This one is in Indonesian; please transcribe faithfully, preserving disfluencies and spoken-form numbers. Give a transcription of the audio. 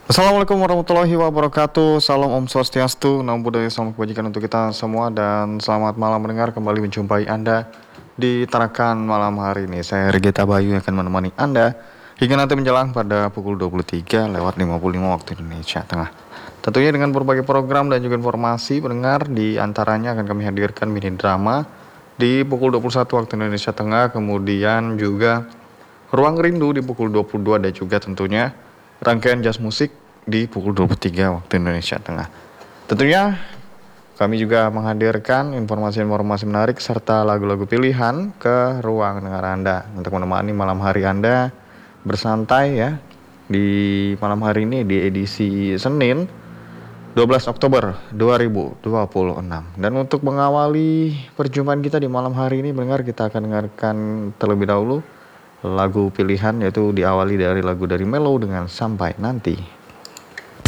Assalamualaikum warahmatullahi wabarakatuh. Salam Om Swastiastu, Namo Buddhaya, salam kebajikan untuk kita semua dan selamat malam mendengar kembali menjumpai Anda di Tarakan malam hari ini. Saya Regita Bayu yang akan menemani Anda hingga nanti menjelang pada pukul dua puluh tiga lewat lima puluh lima waktu Indonesia Tengah. Tentunya dengan berbagai program dan juga informasi pendengar, di antaranya akan kami hadirkan mini drama di pukul dua puluh satu waktu Indonesia Tengah, kemudian juga Ruang Rindu di pukul dua puluh dua dan juga tentunya rangkaian jazz musik di pukul dua puluh tiga waktu Indonesia Tengah. Tentunya kami juga menghadirkan informasi-informasi menarik serta lagu-lagu pilihan ke ruang dengar Anda untuk menemani malam hari Anda bersantai ya di malam hari ini di edisi Senin dua belas Oktober dua ribu dua puluh enam. Dan untuk mengawali perjumpaan kita di malam hari ini, mendengar kita akan dengarkan terlebih dahulu lagu pilihan, yaitu diawali dari lagu dari Melo dengan Sampai Nanti.